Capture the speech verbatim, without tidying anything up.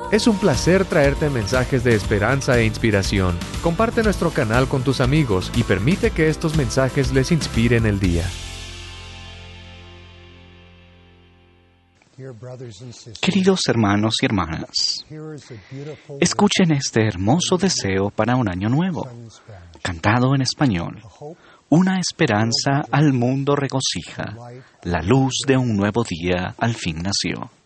Es un placer traerte mensajes de esperanza e inspiración. Comparte nuestro canal con tus amigos y permite que estos mensajes les inspiren el día. Queridos hermanos y hermanas, escuchen este hermoso deseo para un año nuevo, cantado en español. Una esperanza al mundo regocija, la luz de un nuevo día al fin nació.